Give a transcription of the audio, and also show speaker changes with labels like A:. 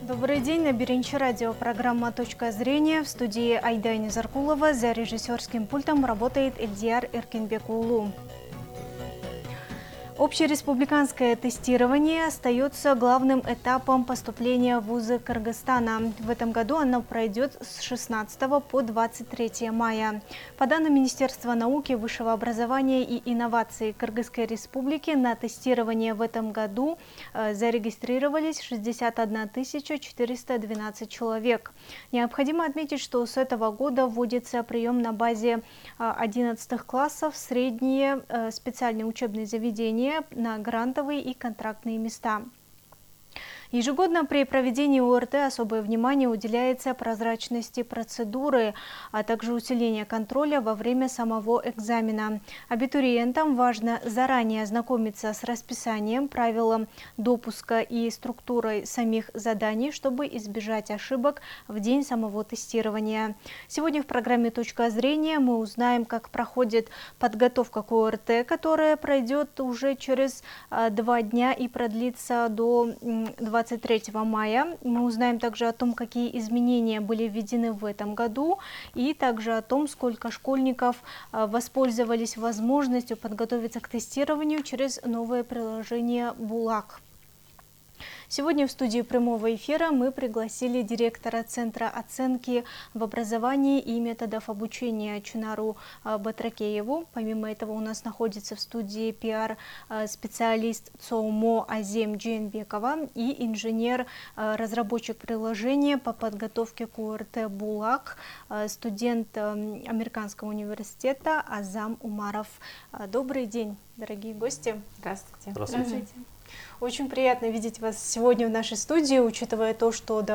A: Добрый день, на Беренче радио, программа «Точка зрения». В студии Айдайна Заркулова, за режиссерским пультом работает Эльдияр Эркинбекулу. Общереспубликанское тестирование остается главным этапом поступления в вузы Кыргызстана. В этом году оно пройдет с 16 по 23 мая. По данным Министерства науки, высшего образования и инноваций Кыргызской республики, на тестирование в этом году зарегистрировались 61 412 человек. Необходимо отметить, что с этого года вводится прием на базе 11 классов, средние специальные учебные заведения на грантовые и контрактные места. Ежегодно при проведении ОРТ особое внимание уделяется прозрачности процедуры, а также усилению контроля во время самого экзамена. Абитуриентам важно заранее ознакомиться с расписанием, правилам допуска и структурой самих заданий, чтобы избежать ошибок в день самого тестирования. Сегодня в программе «Точка зрения» мы узнаем, как проходит подготовка к ОРТ, которая пройдет уже через 2 дня и продлится до 23 мая. Мы узнаем также о том, какие изменения были введены в этом году, и также о том, сколько школьников воспользовались возможностью подготовиться к тестированию через новое приложение «Булак». Сегодня в студии прямого эфира мы пригласили директора Центра оценки в образовании и методов обучения Чунару Батракееву. Помимо этого у нас находится в студии пиар-специалист ЦОУМО Азем Джейнбекова и инженер-разработчик приложения по подготовке к ОРТ «Булак», студент Американского университета Азам Умаров. Добрый день, дорогие гости.
B: Здравствуйте.
C: Здравствуйте.
A: Очень приятно видеть вас сегодня в нашей студии, учитывая то, что